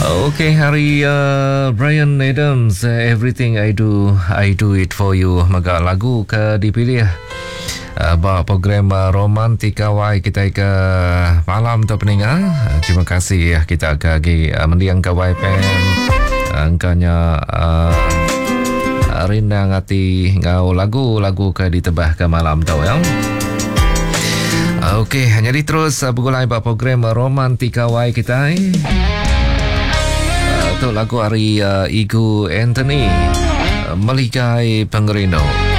Okay, hari Brian Adams, Everything I do it for you. Maka lagu ke dipilih program Romantika Wai kita ke malam tu peningat. Terima kasih kita ke mendiang ke YPM. Angkanya rindang hati ngau lagu ke ditebah ke malam tu ya. Okey, jadi terus bergulai program Romantika Wai kita. Untuk lagu hari Igu Anthony Meligai Pengerino.